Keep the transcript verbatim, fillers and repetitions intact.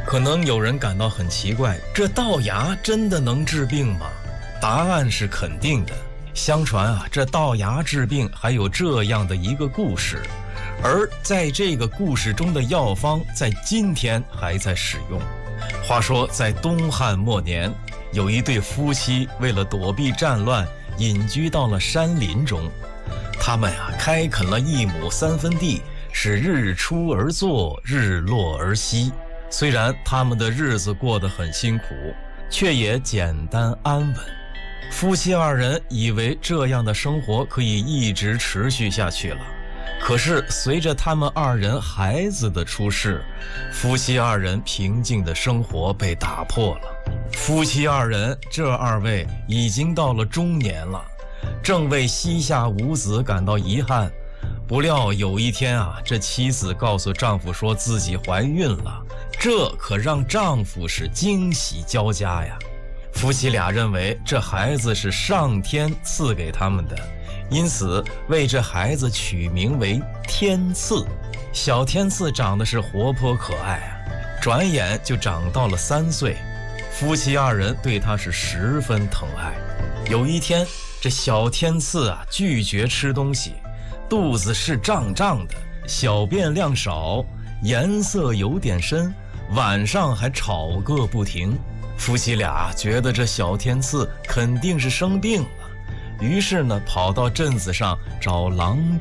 可能有人感到很奇怪，这稻芽真的能治病吗？答案是肯定的。相传啊，这稻芽治病还有这样的一个故事，而在这个故事中的药方在今天还在使用。话说在东汉末年，有一对夫妻为了躲避战乱，隐居到了山林中。他们啊开垦了一亩三分地，是日出而作，日落而息。虽然他们的日子过得很辛苦，却也简单安稳。夫妻二人以为这样的生活可以一直持续下去了，可是随着他们二人孩子的出世，夫妻二人平静的生活被打破了。夫妻二人这二位已经到了中年了，正为膝下无子感到遗憾。不料有一天啊，这妻子告诉丈夫说自己怀孕了，这可让丈夫是惊喜交加呀。夫妻俩认为这孩子是上天赐给他们的，因此为这孩子取名为天赐。小天赐长得是活泼可爱啊，转眼就长到了三岁。夫妻二人对他是十分疼爱。有一天，这小天赐啊拒绝吃东西，肚子是胀胀的，小便量少，颜色有点深，晚上还吵个不停。夫妻俩觉得这小天赐肯定是生病了，于是呢跑到镇子上找郎